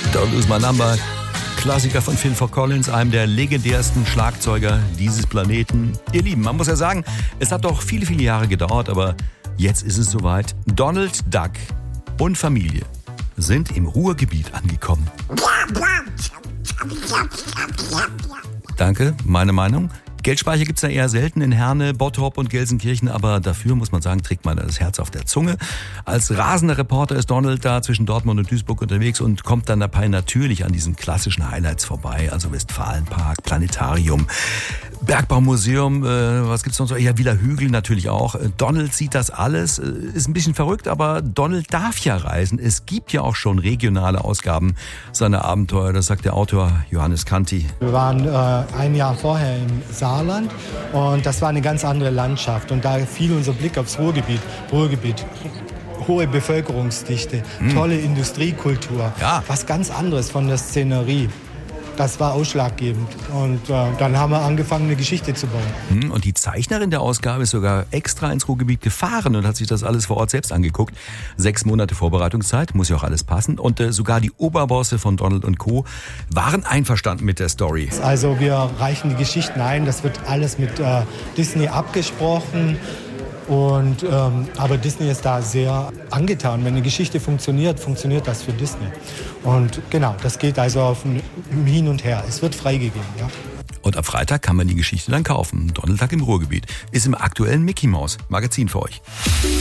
Don't Lose My Number. Klassiker von Phil Collins, einem der legendärsten Schlagzeuger dieses Planeten. Ihr Lieben, man muss ja sagen, es hat doch viele, viele Jahre gedauert, aber jetzt ist es soweit. Donald Duck und Familie sind im Ruhrgebiet angekommen. Danke, meine Meinung. Geldspeicher gibt's da eher selten in Herne, Bottrop und Gelsenkirchen, aber dafür, muss man sagen, trägt man das Herz auf der Zunge. Als rasender Reporter ist Donald da zwischen Dortmund und Duisburg unterwegs und kommt dann dabei natürlich an diesen klassischen Highlights vorbei, also Westfalenpark, Planetarium, Bergbaumuseum, was gibt's noch so? Ja, Villa Hügel natürlich auch. Donald sieht das alles, ist ein bisschen verrückt, aber Donald darf ja reisen. Es gibt ja auch schon regionale Ausgaben seiner Abenteuer, das sagt der Autor Johannes Kanti. Wir waren ein Jahr vorher im Saarland und das war eine ganz andere Landschaft und da fiel unser Blick aufs Ruhrgebiet. Hohe Bevölkerungsdichte, tolle Industriekultur, ja. Was ganz anderes von der Szenerie. Das war ausschlaggebend und dann haben wir angefangen, eine Geschichte zu bauen. Und die Zeichnerin der Ausgabe ist sogar extra ins Ruhrgebiet gefahren und hat sich das alles vor Ort selbst angeguckt. 6 Monate Vorbereitungszeit, muss ja auch alles passen. Und sogar die Oberbosse von Donald & Co. waren einverstanden mit der Story. Also wir reichen die Geschichten ein, das wird alles mit Disney abgesprochen. Und, aber Disney ist da sehr angetan. Wenn eine Geschichte funktioniert, funktioniert das für Disney. Und genau, das geht also auf ein Hin und Her. Es wird freigegeben, ja. Und ab Freitag kann man die Geschichte dann kaufen. Donald Duck im Ruhrgebiet ist im aktuellen Mickey Mouse Magazin für euch.